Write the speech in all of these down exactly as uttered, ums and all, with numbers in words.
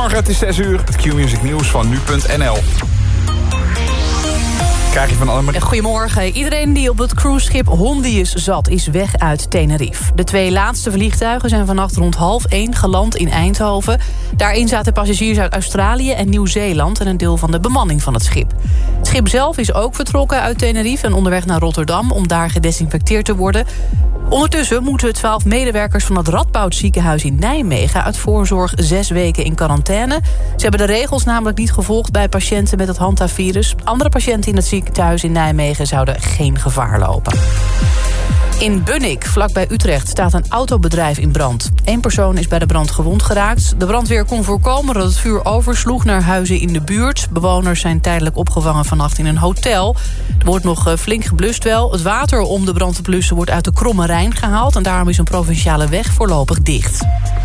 Goedemorgen, het is zes uur. Het Q-Music nieuws van nu punt n l. Krijg je van allemaal... Goedemorgen. Iedereen die op het cruiseschip Hondius zat is weg uit Tenerife. De twee laatste vliegtuigen zijn vannacht rond half één geland in Eindhoven. Daarin zaten passagiers uit Australië en Nieuw-Zeeland en een deel van de bemanning van het schip. Het schip zelf is ook vertrokken uit Tenerife en onderweg naar Rotterdam om daar gedesinfecteerd te worden. Ondertussen moeten twaalf medewerkers van het Radboud ziekenhuis in Nijmegen uit voorzorg zes weken in quarantaine. Ze hebben de regels namelijk niet gevolgd bij patiënten met het hantavirus. Andere patiënten in het ziekenhuis in Nijmegen zouden geen gevaar lopen. In Bunnik, vlakbij Utrecht, staat een autobedrijf in brand. Eén persoon is bij de brand gewond geraakt. De brandweer kon voorkomen dat het vuur oversloeg naar huizen in de buurt. Bewoners zijn tijdelijk opgevangen vannacht in een hotel. Er wordt nog flink geblust wel. Het water om de brand te blussen wordt uit de Kromme Rijn gehaald. En daarom is een provinciale weg voorlopig dicht.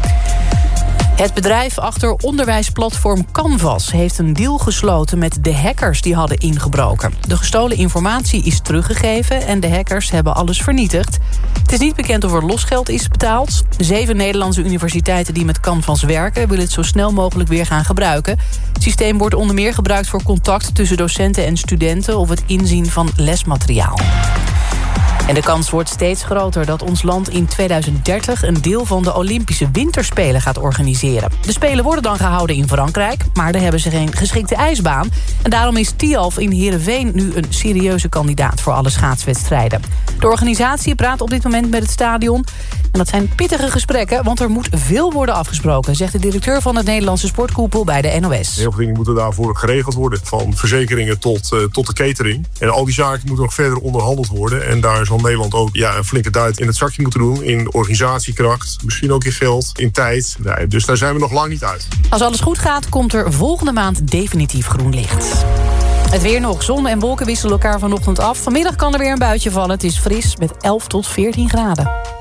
Het bedrijf achter onderwijsplatform Canvas heeft een deal gesloten met de hackers die hadden ingebroken. De gestolen informatie is teruggegeven en de hackers hebben alles vernietigd. Het is niet bekend of er losgeld is betaald. Zeven Nederlandse universiteiten die met Canvas werken willen het zo snel mogelijk weer gaan gebruiken. Het systeem wordt onder meer gebruikt voor contact tussen docenten en studenten of het inzien van lesmateriaal. En de kans wordt steeds groter dat ons land in tweeduizend dertig... een deel van de Olympische Winterspelen gaat organiseren. De Spelen worden dan gehouden in Frankrijk, maar daar hebben ze geen geschikte ijsbaan. En daarom is Tialf in Heerenveen nu een serieuze kandidaat voor alle schaatswedstrijden. De organisatie praat op dit moment met het stadion. En dat zijn pittige gesprekken, want er moet veel worden afgesproken, zegt de directeur van het Nederlandse sportkoepel bij de N O S. Heel veel dingen moeten daarvoor geregeld worden, van verzekeringen tot, uh, tot de catering. En al die zaken moeten nog verder onderhandeld worden. En daar zal Nederland ook ja, een flinke duit in het zakje moeten doen. In organisatiekracht, misschien ook in geld, in tijd. Nee, dus daar zijn we nog lang niet uit. Als alles goed gaat, komt er volgende maand definitief groen licht. Het weer nog. Zon en wolken wisselen elkaar vanochtend af. Vanmiddag kan er weer een buitje vallen. Het is fris met elf tot veertien graden.